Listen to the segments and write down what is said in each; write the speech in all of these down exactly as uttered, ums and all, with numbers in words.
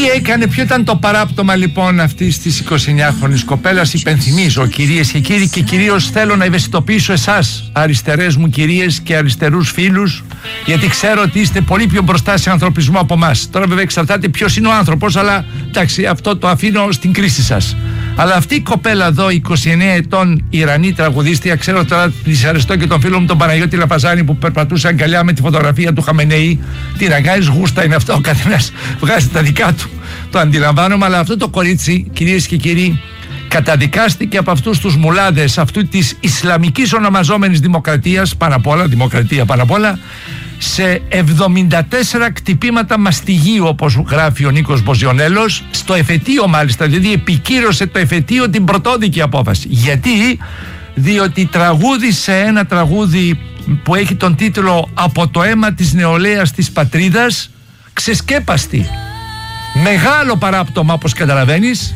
έκανε, ποιο ήταν το παράπτωμα λοιπόν αυτής της εικοσιεννιάχρονης κοπέλας? Υπενθυμίζω, κυρίες και κύριοι, και κυρίως θέλω να ευαισθητοποιήσω εσάς, αριστερές μου κυρίες και αριστερούς φίλους, γιατί ξέρω ότι είστε πολύ πιο μπροστά σε ανθρωπισμό από εμάς. Τώρα βέβαια εξαρτάται ποιος είναι ο άνθρωπος, αλλά εντάξει, αυτό το αφήνω στην κρίση σας. Αλλά αυτή η κοπέλα εδώ, είκοσι εννέα ετών, Ιρανή τραγουδίστρια, ξέρω τώρα, δυσαρεστώ και τον φίλο μου τον Παναγιώτη Λαπαζάνη που περπατούσε αγκαλιά με τη φωτογραφία του Χαμενεή. Τι να κάνεις, γούστα είναι αυτό, ο καθένας βγάζει τα δικά του. Το αντιλαμβάνομαι, αλλά αυτό το κορίτσι, κυρίες και κύριοι, καταδικάστηκε από αυτούς τους μουλάδες αυτού της Ισλαμικής ονομαζόμενης δημοκρατίας, πάνω απ' όλα, δημοκρατία πάνω απ' όλα, σε εβδομήντα τέσσερα κτυπήματα μαστιγίου, όπως γράφει ο Νίκος Μποζιονέλος, στο εφετείο μάλιστα, δηλαδή επικύρωσε το εφετείο την πρωτόδικη απόφαση. Γιατί? Διότι τραγούδισε ένα τραγούδι που έχει τον τίτλο «Από το αίμα της νεολαίας της πατρίδας», ξεσκέπαστη. Μεγάλο παράπτωμα, όπως καταλαβαίνεις,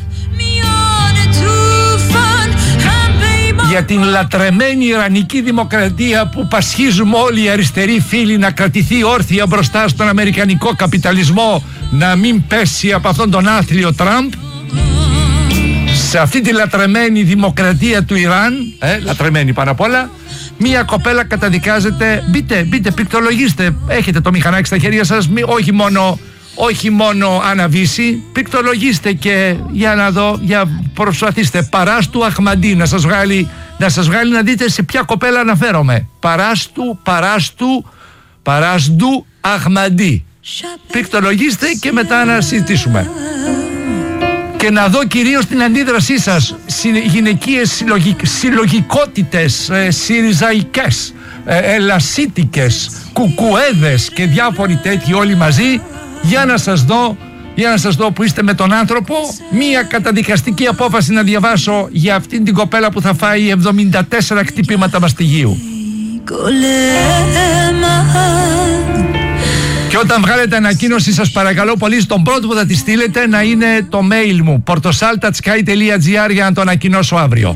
για την λατρεμένη Ιρανική δημοκρατία που πασχίζουμε όλοι οι αριστεροί φίλοι να κρατηθεί όρθια μπροστά στον αμερικανικό καπιταλισμό, να μην πέσει από αυτόν τον άθλιο Τραμπ. Σε αυτή τη λατρεμένη δημοκρατία του Ιράν, ε, λατρεμένη πάνω απ' όλα, μία κοπέλα καταδικάζεται. Μπείτε, μπείτε, πληκτρολογήστε. Έχετε το μηχανάκι στα χέρια σας, μη, όχι μόνο... όχι μόνο αναβήσει, πληκτρολογήστε και για να δω, για προσπαθήστε. Παράστου Αχμαντί, να σας βγάλει, να σας βγάλει να δείτε σε ποια κοπέλα αναφέρομαι. Παράστου, παράστου, παράστου Αχμαντί. Πληκτρολογήστε και μετά να συζητήσουμε. Και να δω κυρίως την αντίδρασή σας. Γυναικείες συλλογικ, συλλογικότητες, ε, συριζαϊκές, ε, ελασίτικες, κουκουέδες και διάφοροι τέτοιοι όλοι μαζί. Για να σας δω, για να σας δω που είστε με τον άνθρωπο. Μία καταδικαστική απόφαση να διαβάσω για αυτήν την κοπέλα που θα φάει εβδομήντα τέσσερα κτυπήματα μαστιγίου. Και όταν βγάλετε ανακοίνωση, σας παρακαλώ πολύ, στον πρώτο που θα τη στείλετε να είναι το mail μου portosalta at sky dot gr για να το ανακοινώσω αύριο.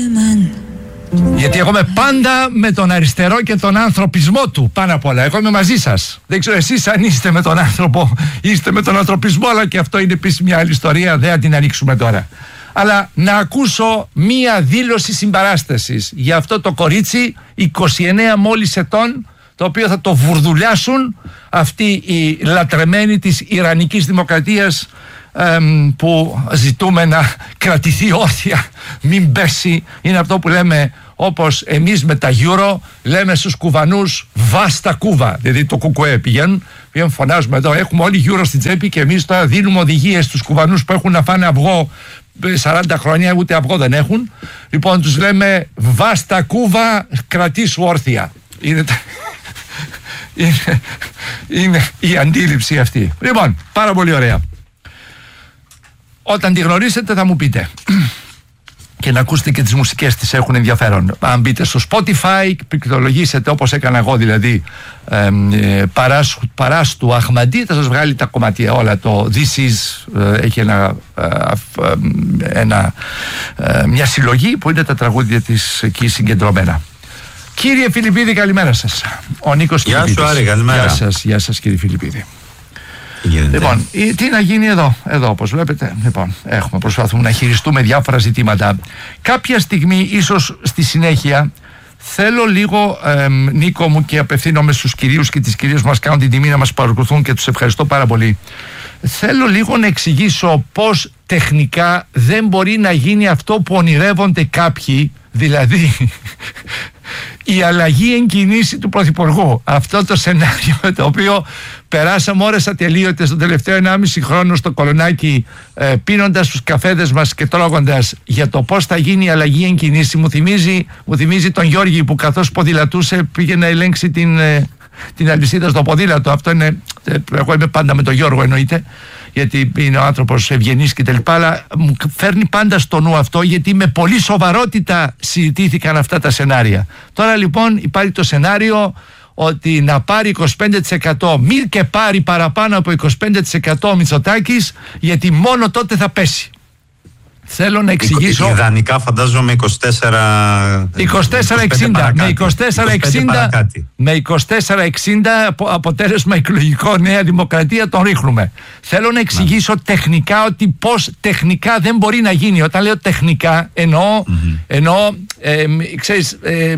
Γιατί εγώ είμαι πάντα με τον αριστερό και τον ανθρωπισμό του πάνω απ' όλα. Εγώ είμαι μαζί σας. Δεν ξέρω εσείς αν είστε με τον άνθρωπο, είστε με τον ανθρωπισμό, αλλά και αυτό είναι επίσης μια άλλη ιστορία, δεν θα την ανοίξουμε τώρα. Αλλά να ακούσω μία δήλωση συμπαράστασης για αυτό το κορίτσι είκοσι εννέα μόλις ετών, το οποίο θα το βουρδουλιάσουν αυτοί οι λατρεμένοι της Ιρανικής δημοκρατίας, εμ, που ζητούμε να κρατηθεί όρθια, μην πέσει. Είναι αυτό που λέμε, όπως εμείς με τα Euro λέμε στους Κουβανούς, βάστα Κούβα. Δηλαδή το κουκουέ πηγαίνουν, πηγαίνουν, φωνάζουμε εδώ, έχουμε όλοι Euro στην τσέπη και εμείς τώρα δίνουμε οδηγίες στους Κουβανούς που έχουν να φάνε αυγό σαράντα χρόνια, ούτε αυγό δεν έχουν. Λοιπόν, τους λέμε βάστα Κούβα, κρατήσου όρθια. Είναι, είναι, είναι η αντίληψη αυτή. Λοιπόν, πάρα πολύ ωραία. Όταν τη γνωρίσετε θα μου πείτε και να ακούσετε και τις μουσικές της, έχουν ενδιαφέρον. Αν μπείτε στο Spotify, πληκτρολογήσετε όπως έκανα εγώ, δηλαδή ε, ε, παράστου Αχμαντί, θα σας βγάλει τα κομμάτια όλα. Το This Is ε, έχει ένα, ε, ε, ένα, ε, μια συλλογή που είναι τα τραγούδια της εκεί συγκεντρωμένα. Κύριε Φιλιππίδη, καλημέρα σας. Ο Νίκος Γεια Φιλιππίδης. σου Άρη, καλημέρα. Γεια σας, γεια σας κύριε Φιλιππίδη. Λοιπόν, τι να γίνει εδώ, εδώ όπως βλέπετε. Λοιπόν, έχουμε, προσπαθούμε να χειριστούμε διάφορα ζητήματα. Κάποια στιγμή, ίσως στη συνέχεια, θέλω λίγο, ε, Νίκο μου, και απευθύνομαι στους κυρίους και τις κυρίες που μας κάνουν την τιμή να μας παρακολουθούν και τους ευχαριστώ πάρα πολύ. Θέλω λίγο να εξηγήσω πώς τεχνικά δεν μπορεί να γίνει αυτό που ονειρεύονται κάποιοι, δηλαδή η αλλαγή εν κινήσει του Πρωθυπουργού. Αυτό το σενάριο το οποίο περάσαμε ώρες ατελείωτες τον τελευταίο ενάμιση χρόνο στο Κολονάκι, ε, πίνοντας τους καφέδες μας και τρώγοντας για το πώς θα γίνει η αλλαγή εν κινήσει. Μου θυμίζει, μου θυμίζει τον Γιώργη που καθώς ποδηλατούσε πήγε να ελέγξει την, ε, την αλυσίδα στο ποδήλατο. Αυτό είναι, ε, εγώ είμαι πάντα με τον Γιώργο εννοείται, γιατί είναι ο άνθρωπος ευγενής και τελικά, αλλά μου φέρνει πάντα στο νου αυτό, γιατί με πολύ σοβαρότητα συζητήθηκαν αυτά τα σενάρια. Τώρα λοιπόν υπάρχει το σενάριο ότι να πάρει είκοσι πέντε τοις εκατό, μη και πάρει παραπάνω από είκοσι πέντε τοις εκατό ο Μητσοτάκης, γιατί μόνο τότε θα πέσει. Θέλω να εξηγήσω. Ιδανικά φαντάζομαι είκοσι τέσσερα εξήντα. Με είκοσι τέσσερα εξήντα, με είκοσι τέσσερα εξήντα αποτέλεσμα εκλογικό Νέα Δημοκρατία τον ρίχνουμε. Θέλω να εξηγήσω να. τεχνικά ότι πώς τεχνικά δεν μπορεί να γίνει. Όταν λέω τεχνικά εννοώ, mm-hmm. εννοώ ε, ξέρεις, ε,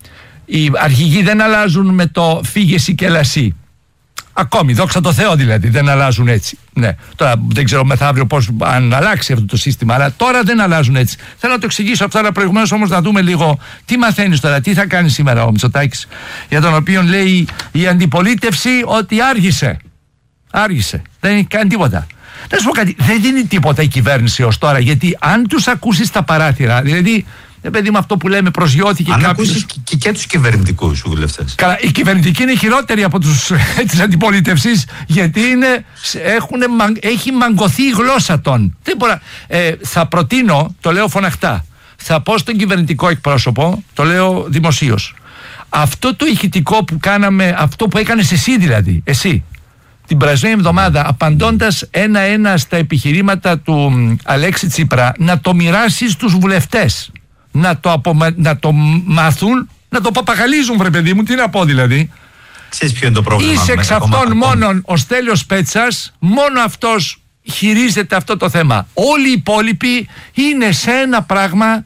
οι αρχηγοί δεν αλλάζουν με το φύγεσαι και λασί. Ακόμη, δόξα τω Θεώ δηλαδή, δεν αλλάζουν έτσι. Ναι. Τώρα δεν ξέρω μεθαύριο πώς αν αλλάξει αυτό το σύστημα, αλλά τώρα δεν αλλάζουν έτσι. Θέλω να το εξηγήσω αυτό, αλλά προηγουμένως όμως να δούμε λίγο τι μαθαίνεις τώρα, τι θα κάνει σήμερα ο Μητσοτάκης, για τον οποίο λέει η αντιπολίτευση ότι άργησε. Άργησε. Δεν έχει κάνει τίποτα. Να σου πω κάτι, δεν δίνει τίποτα η κυβέρνηση ως τώρα, γιατί αν τους ακούσεις τα παράθυρα, δηλαδή. Ε, παιδί με αυτό που λέμε, προσγειώθηκε κάποιος. Αν ακούσεις και, και, και τους κυβερνητικούς βουλευτές. Καλά, οι κυβερνητικοί είναι χειρότεροι από τους της αντιπολίτευσης, γιατί είναι, έχουνε, έχει μαγκωθεί η γλώσσα των. Δεν μπορώ, ε, θα προτείνω, το λέω φωναχτά, θα πω στον κυβερνητικό εκπρόσωπο, το λέω δημοσίως, αυτό το ηχητικό που κάναμε, αυτό που έκανες εσύ δηλαδή, εσύ, την περασμένη εβδομάδα, απαντώντας ένα-ένα στα επιχειρήματα του Αλέξη Τσίπρα, να το μοιράσεις στους βουλευτές. Να το, απομα... να το μάθουν, να το παπαγαλίζουν, βρε παιδί μου, τι να πω δηλαδή. Ξέρεις ποιο είναι το πρόβλημα. Είσαι εξ αυτών μόνον ο Στέλιος Πέτσας, μόνο αυτός χειρίζεται αυτό το θέμα. Όλοι οι υπόλοιποι είναι σε ένα πράγμα,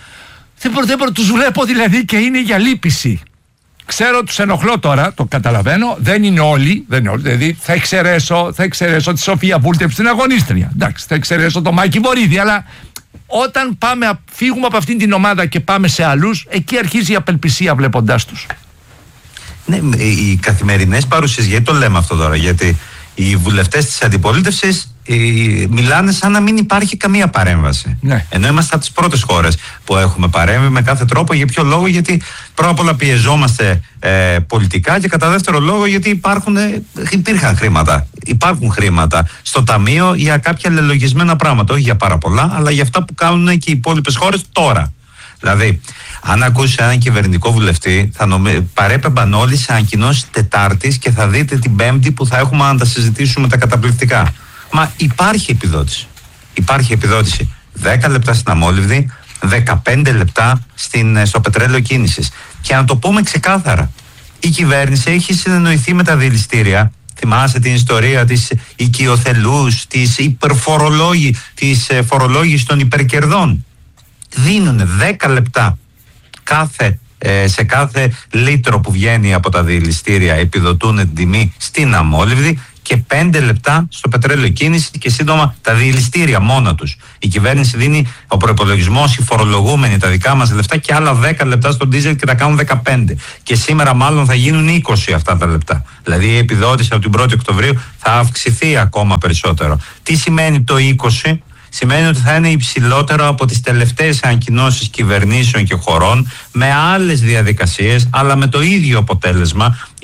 δεν μπορώ, δεν μπορώ, τους βλέπω δηλαδή και είναι για λύπηση. Ξέρω, τους ενοχλώ τώρα, το καταλαβαίνω, δεν είναι όλοι, δεν είναι όλοι, δηλαδή θα εξαιρέσω, θα εξαιρέσω τη Σοφία Βούλτεψη, την αγωνίστρια. Εντάξει, θα εξαιρέσω το Μάκη Βορίδη, αλλά όταν πάμε, φύγουμε από αυτήν την ομάδα και πάμε σε άλλους, εκεί αρχίζει η απελπισία βλέποντάς τους. Ναι, οι καθημερινές παρουσίες, γιατί το λέμε αυτό τώρα, γιατί οι βουλευτές της αντιπολίτευσης ε, μιλάνε σαν να μην υπάρχει καμία παρέμβαση. Ναι. Ενώ είμαστε από τις πρώτες χώρες που έχουμε παρέμβει με κάθε τρόπο. Για ποιο λόγο? Γιατί πρώτα απ' όλα πιεζόμαστε ε, πολιτικά, και κατά δεύτερο λόγο γιατί υπάρχουν, ε, υπήρχαν χρήματα. Υπάρχουν χρήματα στο ταμείο για κάποια λελογισμένα πράγματα. Όχι για πάρα πολλά, αλλά για αυτά που κάνουν και οι υπόλοιπες χώρες τώρα. Δηλαδή, αν ακούσει έναν κυβερνητικό βουλευτή, θα νομι... παρέπεμπαν όλοι σε ανακοινώσεις Τετάρτης και θα δείτε την Πέμπτη που θα έχουμε να τα συζητήσουμε τα καταπληκτικά. Μα υπάρχει επιδότηση. Υπάρχει επιδότηση. δέκα λεπτά στην αμόλυβδη, δεκαπέντε λεπτά στην, στο πετρέλαιο κίνησης. Και να το πούμε ξεκάθαρα, η κυβέρνηση έχει συνεννοηθεί με τα διελιστήρια. Θυμάσαι την ιστορία της οικειοθελούς, της υπερφορολόγη, της φορολόγησης των υπερκερδών. Δίνουν δέκα λεπτά κάθε, ε, σε κάθε λίτρο που βγαίνει από τα διελιστήρια, επιδοτούν την τιμή στην αμόλυβδη, και πέντε λεπτά στο πετρέλαιο κίνηση, και σύντομα τα διελιστήρια μόνα τους. Η κυβέρνηση δίνει, ο προϋπολογισμός, οι φορολογούμενοι, τα δικά μας λεφτά, και άλλα δέκα λεπτά στο ντίζελ και τα κάνουν δεκαπέντε. Και σήμερα μάλλον θα γίνουν είκοσι αυτά τα λεπτά. Δηλαδή η επιδότηση από την πρώτη Οκτωβρίου θα αυξηθεί ακόμα περισσότερο. Τι σημαίνει το είκοσι? Σημαίνει ότι θα είναι υψηλότερο από τις τελευταίες ανακοινώσεις κυβερνήσεων και χωρών, με άλλες διαδικασίες, αλλά με το ίδιο αποτέλεσμα.